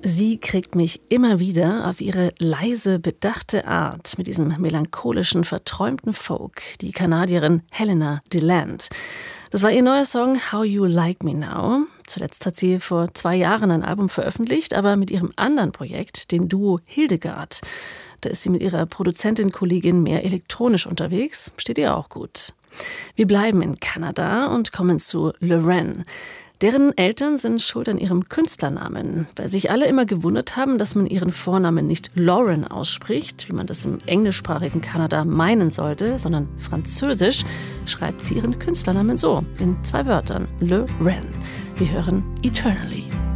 Sie kriegt mich immer wieder auf ihre leise, bedachte Art mit diesem melancholischen, verträumten Folk, die Kanadierin Helena DeLand. Das war ihr neuer Song How You Like Me Now. Zuletzt hat sie vor 2 Jahren ein Album veröffentlicht, aber mit ihrem anderen Projekt, dem Duo Hildegard. Da ist sie mit ihrer Produzentin-Kollegin mehr elektronisch unterwegs, steht ihr auch gut. Wir bleiben in Kanada und kommen zu Loren. Deren Eltern sind schuld an ihrem Künstlernamen, weil sich alle immer gewundert haben, dass man ihren Vornamen nicht Lauren ausspricht, wie man das im englischsprachigen Kanada meinen sollte, sondern französisch schreibt sie ihren Künstlernamen so, in 2 Wörtern, Le Ren. Wir hören Eternally.